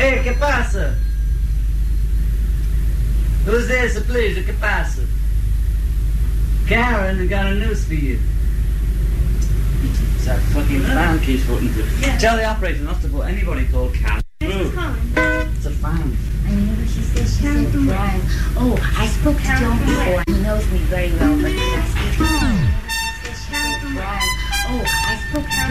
Hey, ¿qué pasa? Who's this, please? ¿Qué pasa? Karen, I got a news for you. That fucking fan keeps putting through. Yeah. Tell the operator not to put anybody called Karen through. It's a fan. I know what she said. She said Brian. Oh, I spoke to John before. He knows me very well, but I speak to him. She said Brian. Oh, I spoke to John.